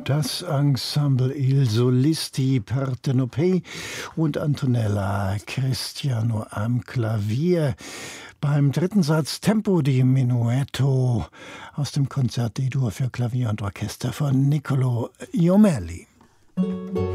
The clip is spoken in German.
Das Ensemble Il Solisti Partenopei und Antonella Cristiano am Klavier. Beim dritten Satz Tempo di Menuetto aus dem Konzert D-Dur für Klavier und Orchester von Niccolò Jommelli.